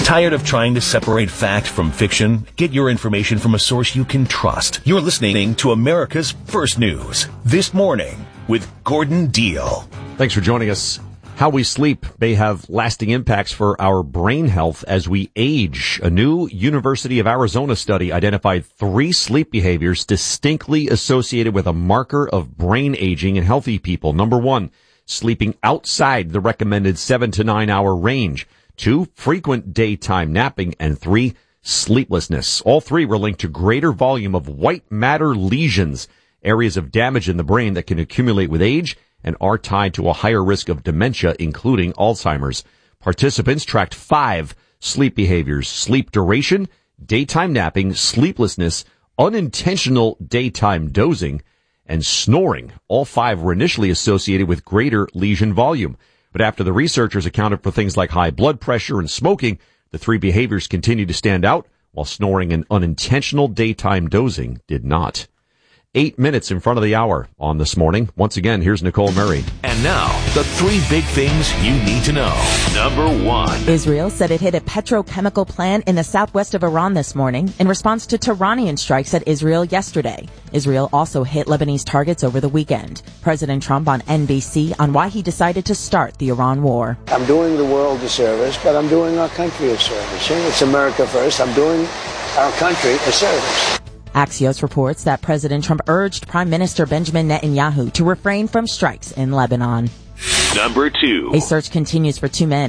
Tired of trying to separate fact from fiction? Get your information from a source you can trust. You're listening to America's First News This Morning with Gordon Deal. Thanks for joining us. How we sleep may have lasting impacts for our brain health as we age. A new University of Arizona study identified 3 sleep behaviors distinctly associated with a marker of brain aging in healthy people. Number 1, sleeping outside the recommended 7 to 9 hour range. 2, frequent daytime napping. And 3, sleeplessness. All 3 were linked to greater volume of white matter lesions, areas of damage in the brain that can accumulate with age and are tied to a higher risk of dementia, including Alzheimer's. Participants tracked 5 sleep behaviors: sleep duration, daytime napping, sleeplessness, unintentional daytime dozing, and snoring. All 5 were initially associated with greater lesion volume. But after the researchers accounted for things like high blood pressure and smoking, the 3 behaviors continued to stand out, while snoring and unintentional daytime dozing did not. 8 minutes in front of the hour on This Morning. Once again, here's Nicole Murray. And now, the 3 big things you need to know. Number 1. Israel said it hit a petrochemical plant in the southwest of Iran this morning in response to Tehrannian strikes at Israel yesterday. Israel also hit Lebanese targets over the weekend. President Trump on NBC on why he decided to start the Iran war. I'm doing the world a service, but I'm doing our country a service. It's America first. I'm doing our country a service. Axios reports that President Trump urged Prime Minister Benjamin Netanyahu to refrain from strikes in Lebanon. Number 2. A search continues for 2 men